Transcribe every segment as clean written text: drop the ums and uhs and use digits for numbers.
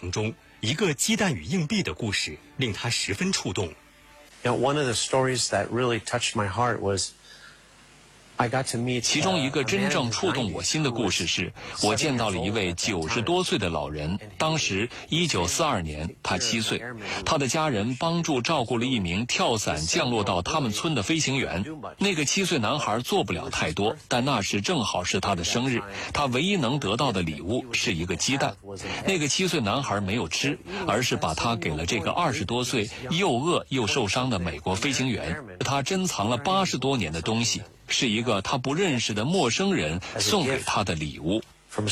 程中，一个鸡蛋与硬币的故事令他十分触动。 One of the stories that really touched my heart was 其中一个真正触动我心的故事是，我见到了一位90多岁的老人。当时1942年，他7岁，他的家人帮助照顾了一名跳伞降落到他们村的飞行员。那个7岁男孩做不了太多，但那时正好是他的生日，他唯一能得到的礼物是一个鸡蛋。那个7岁男孩没有吃，而是把它给了这个20多岁又饿又受伤的美国飞行员。他珍藏了80多年的东西，是一个他不认识的陌生人送给他的礼物。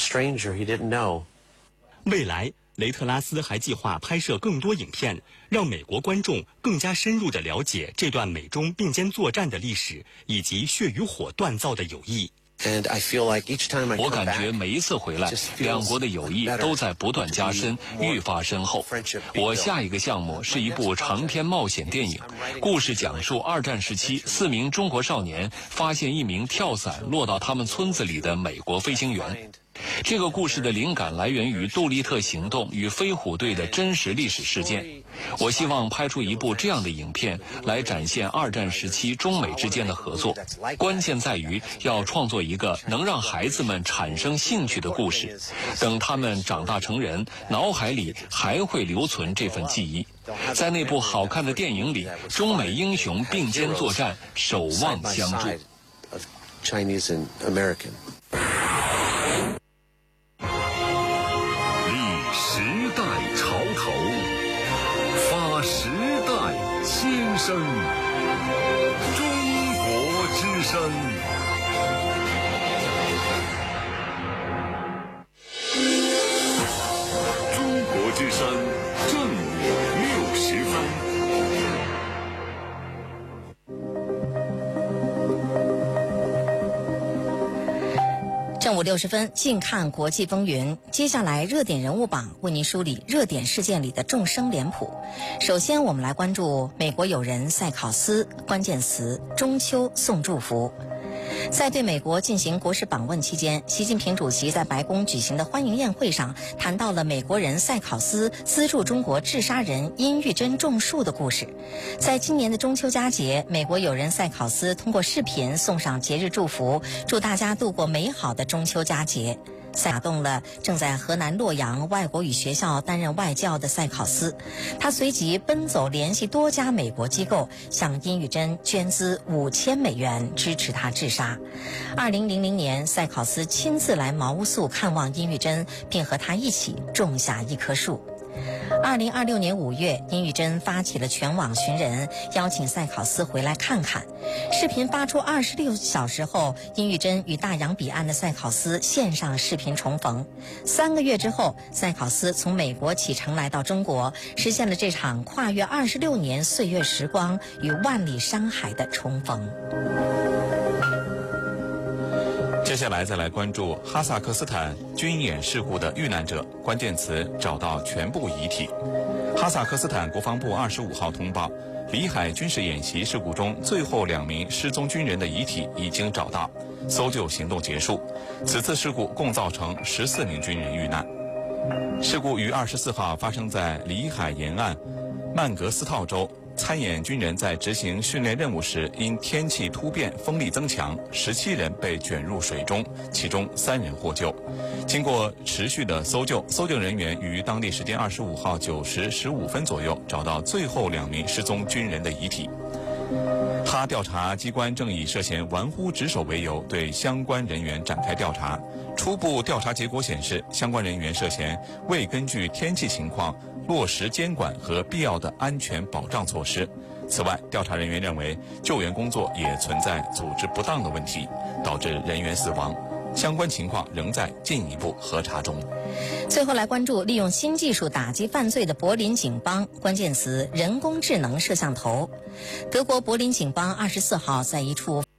未来，雷特拉斯还计划拍摄更多影片，让美国观众更加深入地了解这段美中并肩作战的历史，以及血与火锻造的友谊。 我感觉每一次回来，两国的友谊都在不断加深，愈发深厚。我下一个项目是一部长篇冒险电影，故事讲述2战时期4名中国少年发现一名跳伞落到他们村子里的美国飞行员。这个故事的灵感来源于杜立特行动与飞虎队的真实历史事件。我希望拍出一部这样的影片，来展现2战时期中美之间的合作。关键在于要创作一个能让孩子们产生兴趣的故事，等他们长大成人，脑海里还会留存这份记忆。在那部好看的电影里，中美英雄并肩作战，守望相助。 时代心声，中国之声。中国之声正午60分。 正午60分，近看国际风云。接下来热点人物榜为您梳理热点事件里的众生脸谱。首先我们来关注美国友人塞考斯，关键词中秋送祝福。在对美国进行国事访问期间，习近平主席在白宫举行的欢迎宴会上谈到了美国人塞考斯资助中国治沙人殷玉珍种树的故事。在今年的中秋佳节，美国友人塞考斯通过视频送上节日祝福，祝大家度过美好的中秋佳节。打动了正在河南洛阳外国语学校担任外教的塞考斯，他随即奔走联系多家美国机构，向殷玉珍捐资5000美元支持他治沙。2000年，塞考斯亲自来毛乌素看望殷玉珍，并和他一起种下一棵树。2026年5月，殷玉珍发起了全网寻人，邀请塞考斯回来看看。视频发出26小时后，殷玉珍与大洋彼岸的塞考斯线上视频重逢。3个月之后，塞考斯从美国启程来到中国，实现了这场跨越26年岁月时光与万里山海的重逢。 接下来再来关注哈萨克斯坦军演事故的遇难者，关键词找到全部遗体。哈萨克斯坦国防部25号通报，里海军事演习事故中最后2名失踪军人的遗体已经找到，搜救行动结束。此次事故共造成14名军人遇难。事故于24号发生在里海沿岸曼格斯套州。参演军人在执行训练任务时，因天气突变风力增强，17人被卷入水中，其中3人获救。经过持续的搜救，搜救人员于当地时间25号9时15分左右找到最后2名失踪军人的遗体。哈调查机关正以涉嫌玩忽职守为由，对相关人员展开调查。初步调查结果显示，相关人员涉嫌未根据天气情况落实监管和必要的安全保障措施。此外，调查人员认为救援工作也存在组织不当的问题，导致人员死亡。相关情况仍在进一步核查中。 最后来关注利用新技术打击犯罪的柏林警帮，关键词人工智能摄像头。德国柏林警帮24号在一处